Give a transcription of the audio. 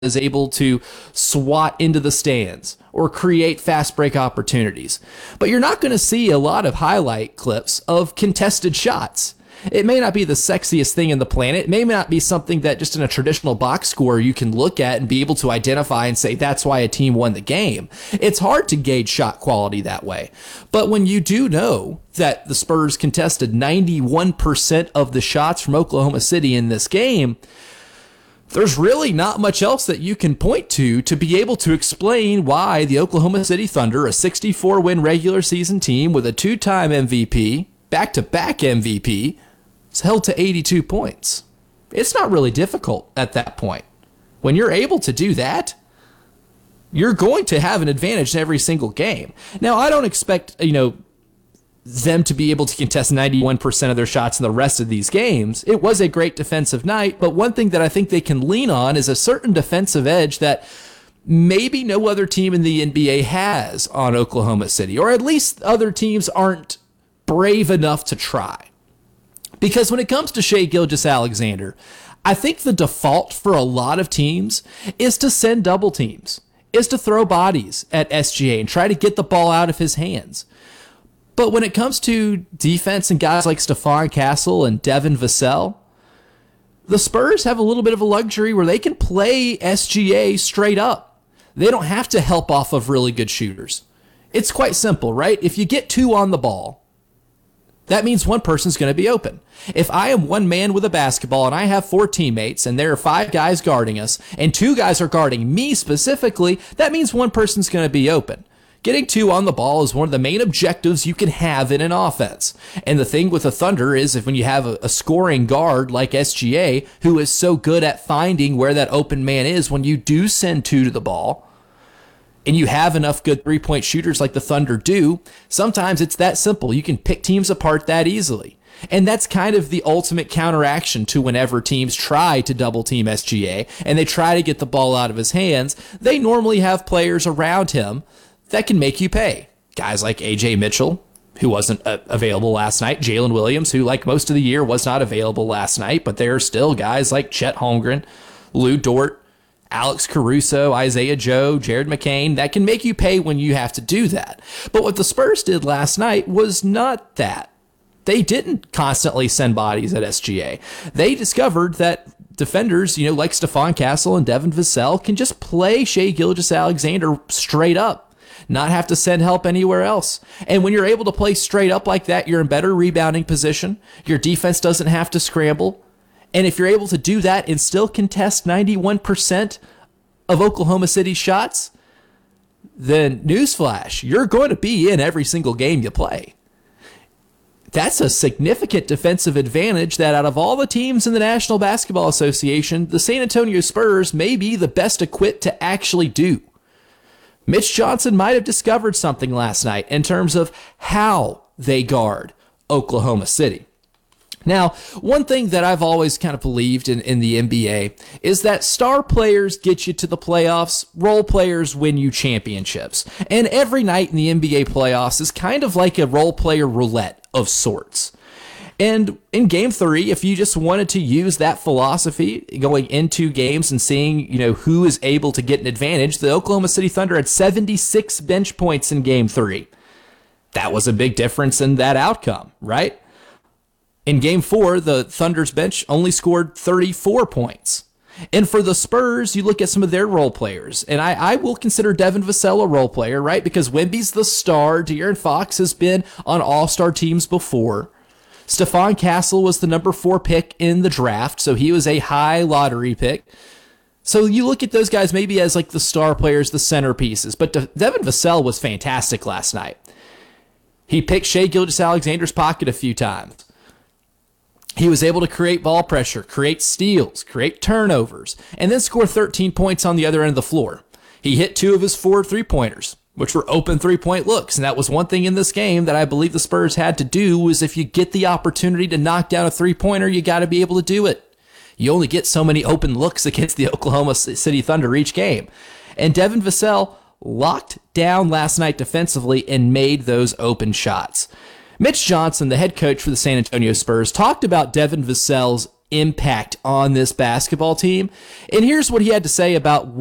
is able to swat into the stands or create fast break opportunities. But you're not going to see a lot of highlight clips of contested shots. It may not be the sexiest thing in the planet. It may not be something that just in a traditional box score you can look at and be able to identify and say that's why a team won the game. It's hard to gauge shot quality that way. But when you do know that the Spurs contested 91% of the shots from Oklahoma City in this game, there's really not much else that you can point to be able to explain why the Oklahoma City Thunder, a 64-win regular season team with a two-time MVP, back-to-back MVP, is held to 82 points. It's not really difficult at that point. When you're able to do that, you're going to have an advantage in every single game. Now, I don't expect, them to be able to contest 91% of their shots in the rest of these games. It was a great defensive night, but one thing that I think they can lean on is a certain defensive edge that maybe no other team in the NBA has on Oklahoma City, or at least other teams aren't brave enough to try. Because when it comes to Shai Gilgeous-Alexander, I think the default for a lot of teams is to send double teams, is to throw bodies at SGA and try to get the ball out of his hands. But when it comes to defense and guys like Stephon Castle and Devin Vassell, the Spurs have a little bit of a luxury where they can play SGA straight up. They don't have to help off of really good shooters. It's quite simple, right? If you get two on the ball, that means one person's going to be open. If I am one man with a basketball and I have four teammates and there are five guys guarding us and two guys are guarding me specifically, that means one person's going to be open. Getting two on the ball is one of the main objectives you can have in an offense. And the thing with the Thunder is if when you have a scoring guard like SGA, who is so good at finding where that open man is, when you do send two to the ball, and you have enough good three-point shooters like the Thunder do, sometimes it's that simple. You can pick teams apart that easily. And that's kind of the ultimate counteraction to whenever teams try to double team SGA and they try to get the ball out of his hands, they normally have players around him that can make you pay. Guys like AJ Mitchell, who wasn't available last night, Jalen Williams, who like most of the year was not available last night, but there are still guys like Chet Holmgren, Lou Dort, Alex Caruso, Isaiah Joe, Jared McCain, that can make you pay when you have to do that. But what the Spurs did last night was not that. They didn't constantly send bodies at SGA. They discovered that defenders, like Stephon Castle and Devin Vassell can just play Shai Gilgeous-Alexander straight up, not have to send help anywhere else. And when you're able to play straight up like that, you're in better rebounding position. Your defense doesn't have to scramble. And if you're able to do that and still contest 91% of Oklahoma City's shots, then newsflash, you're going to be in every single game you play. That's a significant defensive advantage that out of all the teams in the National Basketball Association, the San Antonio Spurs may be the best equipped to actually do. Mitch Johnson might have discovered something last night in terms of how they guard Oklahoma City. Now, one thing that I've always kind of believed in the NBA is that star players get you to the playoffs, role players win you championships. And every night in the NBA playoffs is kind of like a role player roulette of sorts. And in Game 3, if you just wanted to use that philosophy going into games and seeing, who is able to get an advantage, the Oklahoma City Thunder had 76 bench points in Game 3. That was a big difference in that outcome, right? In Game 4, the Thunder's bench only scored 34 points. And for the Spurs, you look at some of their role players, and I will consider Devin Vassell a role player, right? Because Wemby's the star. De'Aaron Fox has been on all-star teams before. Stephon Castle was the number 4 pick in the draft, so he was a high lottery pick. So you look at those guys maybe as like the star players, the centerpieces, but Devin Vassell was fantastic last night. He picked Shai Gilgeous-Alexander's pocket a few times. He was able to create ball pressure, create steals, create turnovers, and then score 13 points on the other end of the floor. He hit 2 of his 4 three-pointers, which were open three-point looks. And that was one thing in this game that I believe the Spurs had to do was if you get the opportunity to knock down a three-pointer, you got to be able to do it. You only get so many open looks against the Oklahoma City Thunder each game. And Devin Vassell locked down last night defensively and made those open shots. Mitch Johnson, the head coach for the San Antonio Spurs, talked about Devin Vassell's impact on this basketball team. And here's what he had to say about